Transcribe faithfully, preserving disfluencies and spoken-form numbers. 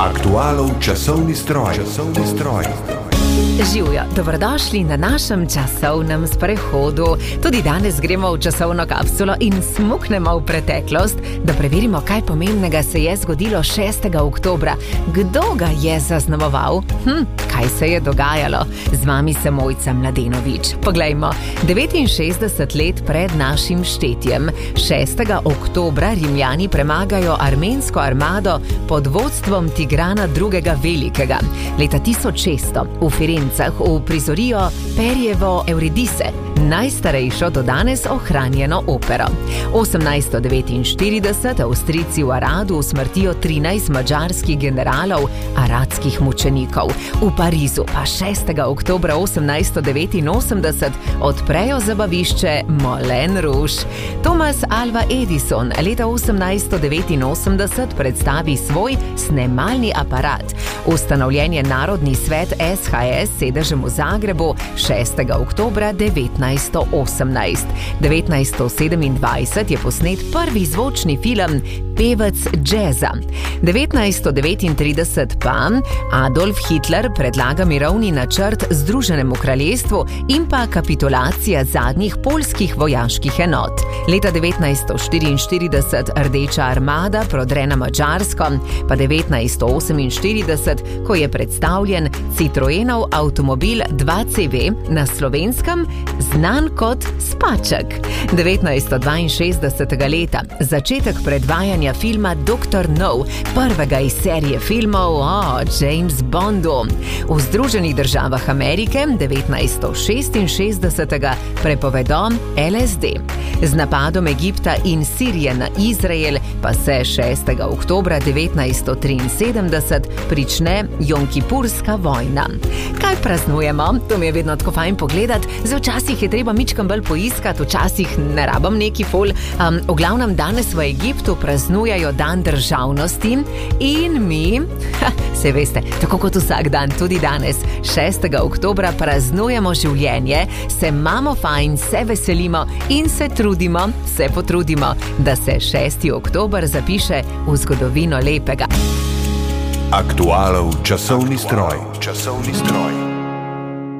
Aktualov časovni stroj. Časovni stroj. Živjo, dobrodošli na našem časovnem sprehodu. Tudi danes gremo v časovno kapsulo in smuknemo v preteklost, da preverimo, kaj pomembnega se je zgodilo šestega oktobra. Kdo ga je zaznamoval? Hm, kaj se je dogajalo? Z vami sem Mojca Mladenovič. Poglejmo, devetinšestdeset let pred našim štetjem, šestega oktobra Rimljani premagajo armensko armado pod vodstvom Tigrana drugega velikega. Leta tisoč šeststo v Firencah uprizorijo Perjevo Euridise, najstarejšo do danes ohranjeno opero. osemnajststo devetinštirideset Avstrijci v Aradu usmrtijo trinajst madžarskih generalov, aradskih mučenikov. V Parizu pa šestega oktobra osemnajststo devetinosemdeset odprejo zabavišče Moulin Rouge. Thomas Alva Edison leta osemnajststo devetinosemdeset predstavi svoj snemalni aparat. Ustanovljen je Narodni svet S H S s sedežem v Zagrebu šestega oktobra devetnajststo osemnajst. devetnajststo sedemindvajset je posnet prvi zvočni film Pevec džeza. devetnajststo devetintrideset pa Adolf Hitler predlaga mirovni načrt Združenemu kraljestvu in pa kapitulacija zadnjih poljskih vojaških enot. Leta devetnajststo štiriinštirideset Rdeča armada prodre na Madžarsko, pa devetnajststo oseminštirideset, ko je predstavljen Citroenov avtomobil dva C V na Slovenskem, znan kot Spaček. devetnajststo dvainšestdesetega leta začetek predvajanja filma doktor No, prvega iz serije filmov o James Bondu. V Združenih državah Amerike devetnajststo šestinšestdesetega prepovedo L S D. Z napadom Egipta in Sirije na Izrael pa se šestega oktobra devetnajststo triinsedemdeset prične Jonkipurska vojna. Kaj praznujemo? To mi je vedno tako fajn pogledat. Zdaj včasih je treba mičkam bolj poiskati, včasih ne rabam neki ful. Um, v glavnem danes v Egiptu praznujajo dan državnosti in mi, ha, se veste, tako kot vsak dan, tudi danes, šestega oktobra praznujemo življenje, se imamo fajn, se veselimo in se trudimo, se potrudimo, da se šesti oktober zapiše v zgodovino lepega. Aktualov časovni stroj. Časovni stroj.